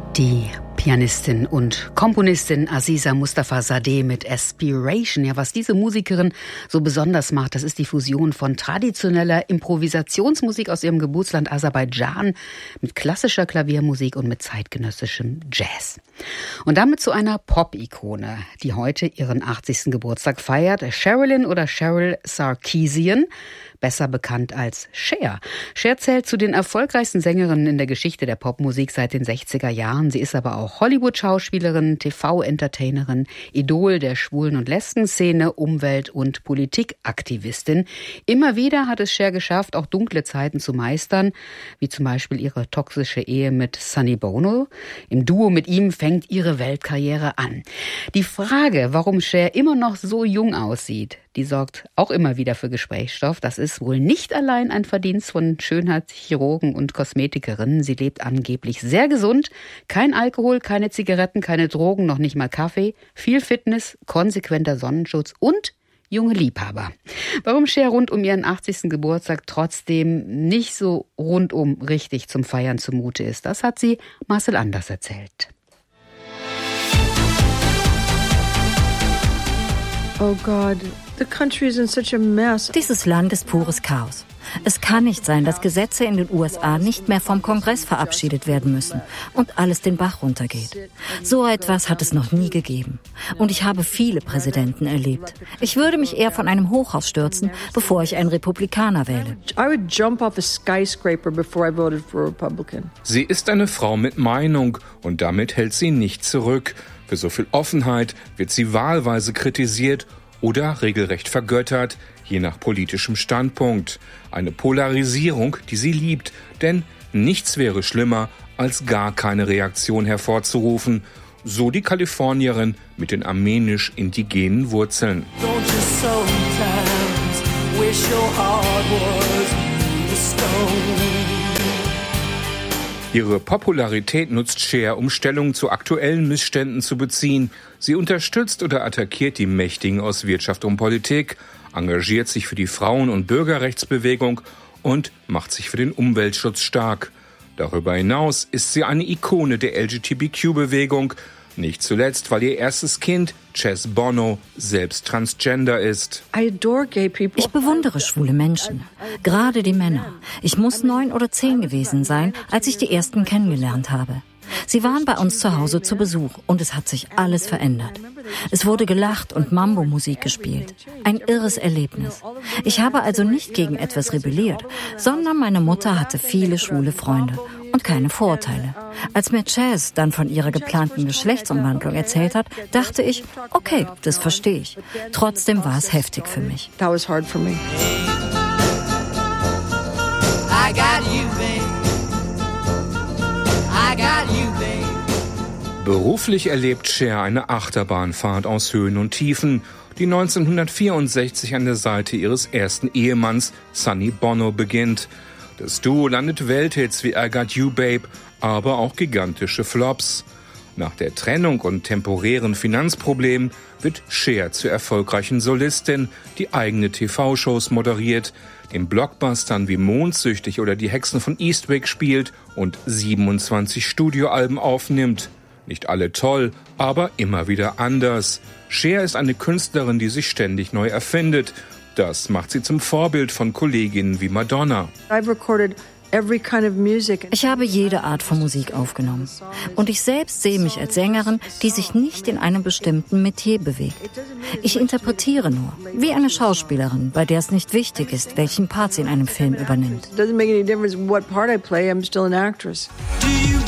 Die Pianistin und Komponistin Aziza Mustafa Sadeh mit Aspiration. Ja, was diese Musikerin so besonders macht, das ist die Fusion von traditioneller Improvisationsmusik aus ihrem Geburtsland Aserbaidschan mit klassischer Klaviermusik und mit zeitgenössischem Jazz. Und damit zu einer Pop-Ikone, die heute ihren 80. Geburtstag feiert. Sherilyn oder Cheryl Sarkisian, besser bekannt als Cher. Cher zählt zu den erfolgreichsten Sängerinnen in der Geschichte der Popmusik seit den 60er Jahren. Sie ist aber auch Hollywood-Schauspielerin, TV-Entertainerin, Idol der Schwulen- und Lesben-Szene, Umwelt- und Politikaktivistin. Immer wieder hat es Cher geschafft, auch dunkle Zeiten zu meistern, wie zum Beispiel ihre toxische Ehe mit Sonny Bono. Im Duo mit ihm fängt ihre Weltkarriere an. Die Frage, warum Cher immer noch so jung aussieht, die sorgt auch immer wieder für Gesprächsstoff. Das ist wohl nicht allein ein Verdienst von Schönheitschirurgen und Kosmetikerinnen. Sie lebt angeblich sehr gesund. Kein Alkohol, keine Zigaretten, keine Drogen, noch nicht mal Kaffee. Viel Fitness, konsequenter Sonnenschutz und junge Liebhaber. Warum Cher rund um ihren 80. Geburtstag trotzdem nicht so rundum richtig zum Feiern zumute ist, das hat sie Marcel Anders erzählt. Oh God, the country is in such a mess. Dieses Land ist pures Chaos. Es kann nicht sein, dass Gesetze in den USA nicht mehr vom Kongress verabschiedet werden müssen und alles den Bach runtergeht. So etwas hat es noch nie gegeben. Und ich habe viele Präsidenten erlebt. Ich würde mich eher von einem Hochhaus stürzen, bevor ich einen Republikaner wähle. I would jump off a skyscraper before I voted for a Republican. Sie ist eine Frau mit Meinung und damit hält sie nicht zurück. Für so viel Offenheit wird sie wahlweise kritisiert oder regelrecht vergöttert, je nach politischem Standpunkt. Eine Polarisierung, die sie liebt, denn nichts wäre schlimmer, als gar keine Reaktion hervorzurufen, so die Kalifornierin mit den armenisch-indigenen Wurzeln. Ihre Popularität nutzt Cher, um Stellung zu aktuellen Missständen zu beziehen. Sie unterstützt oder attackiert die Mächtigen aus Wirtschaft und Politik, engagiert sich für die Frauen- und Bürgerrechtsbewegung und macht sich für den Umweltschutz stark. Darüber hinaus ist sie eine Ikone der LGBTQ-Bewegung, nicht zuletzt, weil ihr erstes Kind, Chess Bono, selbst transgender ist. I adore gay people. Ich bewundere schwule Menschen, gerade die Männer. Ich muss 9 oder 10 gewesen sein, als ich die ersten kennengelernt habe. Sie waren bei uns zu Hause zu Besuch und es hat sich alles verändert. Es wurde gelacht und Mambo-Musik gespielt. Ein irres Erlebnis. Ich habe also nicht gegen etwas rebelliert, sondern meine Mutter hatte viele schwule Freunde und keine Vorurteile. Als mir Chaz dann von ihrer geplanten Geschlechtsumwandlung erzählt hat, dachte ich, okay, das verstehe ich. Trotzdem war es heftig für mich. That was hard for me. I got you, babe. I got you, babe. Beruflich erlebt Cher eine Achterbahnfahrt aus Höhen und Tiefen, die 1964 an der Seite ihres ersten Ehemanns Sonny Bono beginnt. Das Duo landet Welthits wie I Got You, Babe, aber auch gigantische Flops. Nach der Trennung und temporären Finanzproblemen wird Cher zur erfolgreichen Solistin, die eigene TV-Shows moderiert, in Blockbustern wie Mondsüchtig oder Die Hexen von Eastwick spielt und 27 Studioalben aufnimmt. Nicht alle toll, aber immer wieder anders. Cher ist eine Künstlerin, die sich ständig neu erfindet. Das macht sie zum Vorbild von Kolleginnen wie Madonna. I've recorded every kind of music. Ich habe jede Art von Musik aufgenommen. Und ich selbst sehe mich als Sängerin, die sich nicht in einem bestimmten Metier bewegt. Ich interpretiere nur, wie eine Schauspielerin, bei der es nicht wichtig ist, welchen Part sie in einem Film übernimmt. It doesn't make any difference what part I play, I'm still an actress. Do you